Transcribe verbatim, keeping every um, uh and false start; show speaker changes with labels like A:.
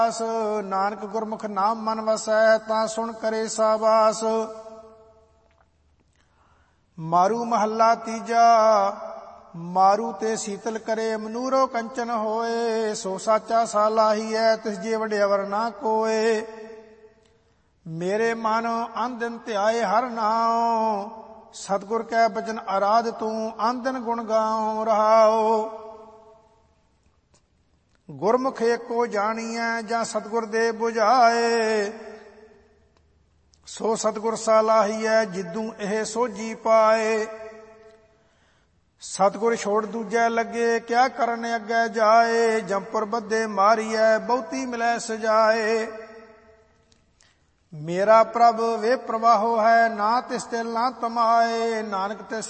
A: ਨਾਨਕ ਗੁਰਮੁਖ ਨਾਮ ਮਨ ਵਸੈ, ਤਾਂ ਸੁਣ ਕਰੇ ਸਾਬਾਸ। ਮਾਰੂ ਮਹੱਲਾ ਤੀਜਾ। ਮਾਰੂ ਤੇ ਸੀਤਲ ਕਰੇ, ਮਨੂਰੋ ਕੰਚਨ ਹੋਏ। ਸੋ ਸਾਚਾ ਸਾਲਾਹੀ ਹੈ, ਤਿਸ ਜੇ ਵਡਿਆਵਰ ਨਾ ਕੋਏ। ਮੇਰੇ ਮਨ ਅੰਦਿਨ ਧਿਆਏ ਹਰ ਨਾਉ, ਸਤਿਗੁਰ ਕੈ ਬਚਨ ਅਰਾਧ ਤੂੰ। ਅੰਦਿਨ ਗੁਣ ਗਾਉ ਰਹਾਉ। ਗੁਰਮੁਖ ਏਕੋ ਜਾਣੀਐ, ਜਾਂ ਸਤਿਗੁਰ ਦੇ ਬੁਝਾਏ। ਸੋ ਸਤਿਗੁਰ ਸਾਲਾਹੀ ਹੈ, ਜਿੱਦੂ ਇਹ ਸੋਝੀ ਪਾਏ। ਸਤਿਗੁਰ ਛੋੜ ਦੂਜੈ ਲੱਗੇ, ਕਿਆ ਕਰਨ ਅੱਗੇ ਜਾਏ। ਜੰਪੁਰ ਬੱਧੇ ਮਾਰੀਐ, ਬਹੁਤੀ ਮਿਲੈ ਸਜਾਏ। ਮੇਰਾ ਪ੍ਰਭ ਵੇ ਪ੍ਰਵਾਹੋ ਹੈ, ਨਾ ਤਿਸ ਤਿਲ ਨਾ ਤਮਾਏ। ਨਾਨਕ ਤਿਸ